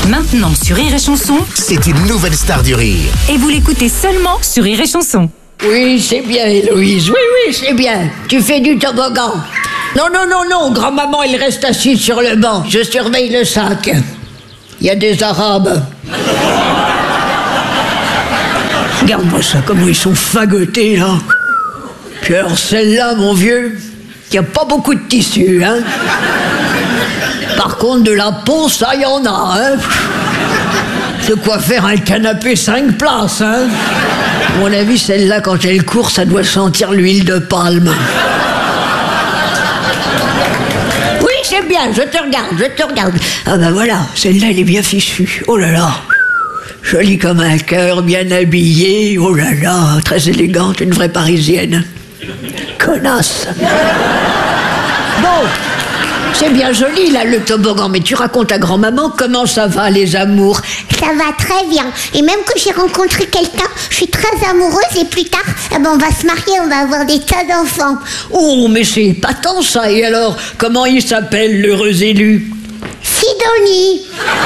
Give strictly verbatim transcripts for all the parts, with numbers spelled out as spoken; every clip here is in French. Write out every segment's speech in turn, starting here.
Maintenant sur Rire et Chanson, c'est une nouvelle star du rire. et vous l'écoutez seulement sur Rire et Chanson. Oui, c'est bien, Héloïse. Oui, oui, c'est bien. Tu fais du toboggan. Non, non, non, non. Grand-maman, elle reste assise sur le banc. Je surveille le sac. Il y a des Arabes. Regarde-moi ça, comment ils sont fagotés, là. Puis alors, celle-là, mon vieux, il n'y a pas beaucoup de tissu, hein. Par contre, de la peau, ça, il y en a, hein. De quoi faire un canapé cinq places, hein. À mon avis, celle-là, quand elle court, ça doit sentir l'huile de palme. Oui, c'est bien, je te regarde, je te regarde. Ah ben voilà, celle-là, elle est bien fichue. Oh là là. Jolie comme un cœur, bien habillée. Oh là là, très élégante, une vraie Parisienne. Connasse. Bon. C'est bien joli, là, le toboggan, mais tu racontes à grand-maman comment ça va, les amours. Ça va très bien. Et même que j'ai rencontré quelqu'un, je suis très amoureuse et plus tard, eh ben, on va se marier, on va avoir des tas d'enfants. Oh, mais c'est épatant, ça. Et alors, comment il s'appelle, l'heureux élu? Sidonie.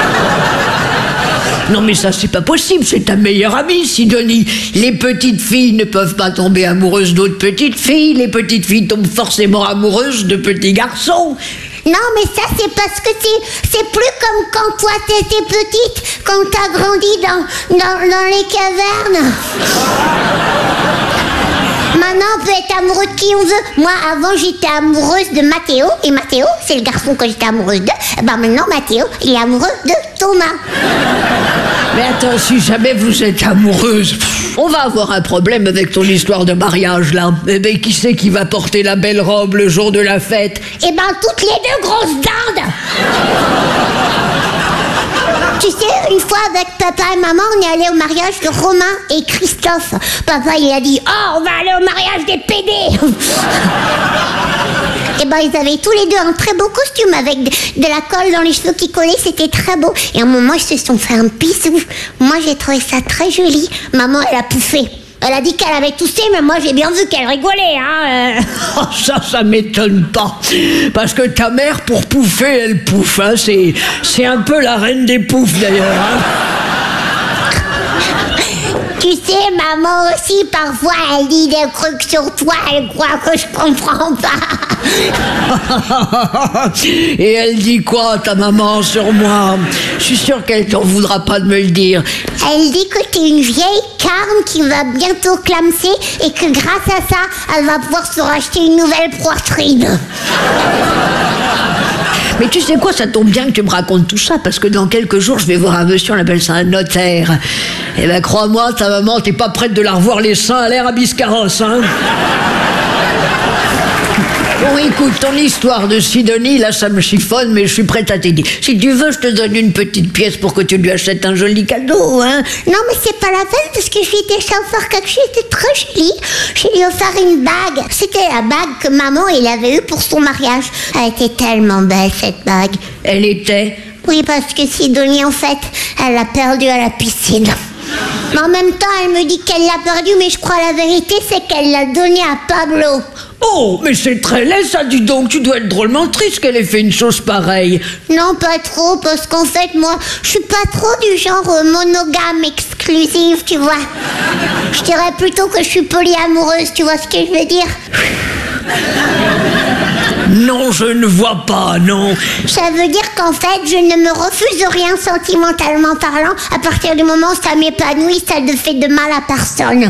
Non, mais ça, c'est pas possible, c'est ta meilleure amie, Sidonie. Les petites filles ne peuvent pas tomber amoureuses d'autres petites filles. Les petites filles tombent forcément amoureuses de petits garçons. Non, mais ça, c'est parce que c'est, c'est plus comme quand toi, t'étais petite, quand t'as grandi dans, dans, dans les cavernes. Maintenant, on peut être amoureux de qui on veut. Moi, avant, j'étais amoureuse de Mathéo. Et Mathéo, c'est le garçon que j'étais amoureuse de. Ben maintenant, Mathéo, il est amoureux de Thomas. Mais attends, si jamais vous êtes amoureuse, on va avoir un problème avec ton histoire de mariage, là. Eh ben, qui c'est qui va porter la belle robe le jour de la fête? Eh ben, toutes les deux grosses dindes. Tu sais, une fois avec papa et maman, on est allé au mariage de Romain et Christophe. Papa, il a dit « Oh, on va aller au mariage des pédés !» Et ben, ils avaient tous les deux un très beau costume avec de, de la colle dans les cheveux qui collait, c'était très beau. Et à un moment, ils se sont fait un bisou. Moi, j'ai trouvé ça très joli. Maman, elle a pouffé. Elle a dit qu'elle avait toussé, mais moi j'ai bien vu qu'elle rigolait, hein. Oh, ça, ça m'étonne pas. Parce que ta mère, pour pouffer, elle pouffe, hein. C'est, c'est un peu la reine des poufs, d'ailleurs, hein. Tu sais, maman aussi, parfois, elle dit des trucs sur toi, elle croit que je comprends pas. Et elle dit quoi, ta maman, sur moi? Je suis sûre qu'elle t'en voudra pas de me le dire. Elle dit que t'es une vieille carne qui va bientôt clamser et que grâce à ça, elle va pouvoir se racheter une nouvelle poitrine. Mais tu sais quoi, ça tombe bien que tu me racontes tout ça, parce que dans quelques jours, je vais voir un monsieur, on appelle ça un notaire. Eh ben, crois-moi, ta maman, t'es pas prête de la revoir les seins à l'air à Biscarrosse, hein. Bon, écoute, ton histoire de Sidonie, là, ça me chiffonne, mais je suis prête à t'aider. Si tu veux, je te donne une petite pièce pour que tu lui achètes un joli cadeau, hein. Non, mais c'est pas la peine, parce que je lui ai déjà offert quelque chose de très joli. Je lui ai offert une bague. C'était la bague que maman, elle avait eue pour son mariage. Elle était tellement belle, cette bague. Elle était... Oui, parce que Sidonie, en fait, elle l'a perdue à la piscine. Mais en même temps, elle me dit qu'elle l'a perdue, mais je crois la vérité, c'est qu'elle l'a donnée à Pablo. Oh, mais c'est très laid, ça, dis donc. Tu dois être drôlement triste qu'elle ait fait une chose pareille. Non, pas trop, parce qu'en fait, moi, je suis pas trop du genre euh, monogame exclusive, tu vois. Je dirais plutôt que je suis polyamoureuse, tu vois ce que je veux dire? Non, je ne vois pas, non. Ça veut dire qu'en fait, je ne me refuse rien sentimentalement parlant. À partir du moment où ça m'épanouit, ça ne fait de mal à personne.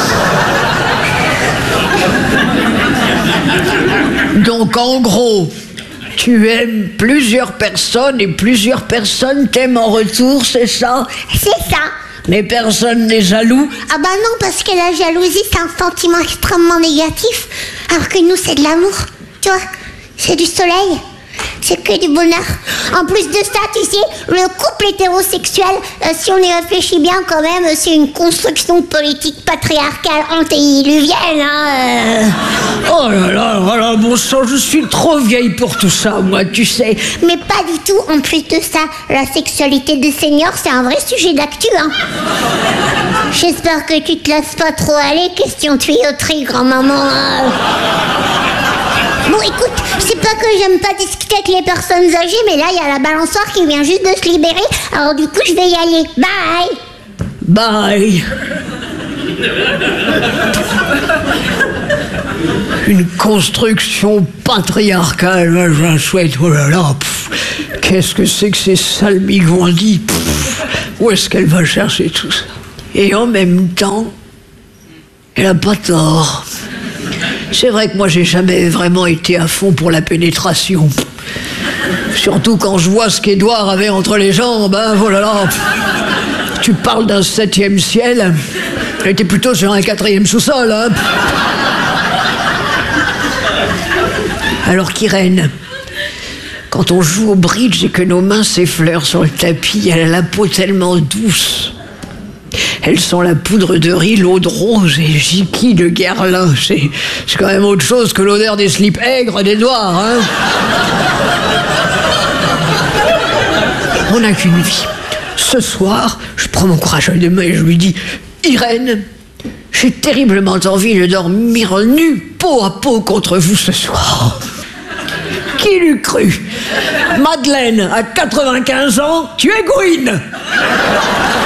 Donc, en gros, tu aimes plusieurs personnes et plusieurs personnes t'aiment en retour, c'est ça? C'est ça. Mais personne n'est jaloux? Ah bah non, parce que la jalousie, c'est un sentiment extrêmement négatif. Alors que nous, c'est de l'amour. Tu vois, c'est du soleil. C'est que du bonheur. En plus de ça, tu sais, le couple hétérosexuel, euh, si on y réfléchit bien quand même, c'est une construction politique patriarcale antédiluvienne, hein. Euh... Oh là là, oh là, bon sang, je suis trop vieille pour tout ça, moi, tu sais. Mais pas du tout. En plus de ça, la sexualité des seniors, c'est un vrai sujet d'actu, hein. J'espère que tu te laisses pas trop aller, question tuyauterie, grand-maman. Bon, écoute, C'est pas que j'aime pas discuter avec les personnes âgées, mais là, il y a la balançoire qui vient juste de se libérer. Alors du coup, je vais y aller. Bye. Bye. Une construction patriarcale, moi, je la souhaite. Oh là là, pff, qu'est-ce que c'est que ces salmigondis, pff, où est-ce qu'elle va chercher tout ça? Et en même temps, elle a pas tort. C'est vrai que moi, j'ai jamais vraiment été à fond pour la pénétration. Surtout quand je vois ce qu'Édouard avait entre les jambes, hein, oh là là. Tu parles d'un septième ciel, elle était plutôt sur un quatrième sous-sol, hein. Alors qu'Irène, quand on joue au bridge et que nos mains s'effleurent sur le tapis, elle a la peau tellement douce. Elle sent la poudre de riz, l'eau de rose et Jiki de Guerlain. C'est, c'est quand même autre chose que l'odeur des slips aigres d'Édouard, hein. On n'a qu'une vie. Ce soir, je prends mon courage à deux mains et je lui dis « Irène, j'ai terriblement envie de dormir nu, peau à peau contre vous ce soir. » Qui l'eût cru? Madeleine, à quatre-vingt-quinze ans, tu es Gwyn.